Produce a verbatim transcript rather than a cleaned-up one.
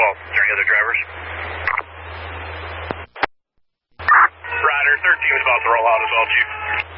well. Is there any other drivers? Rider, thirteen is about to roll out as well, Chief.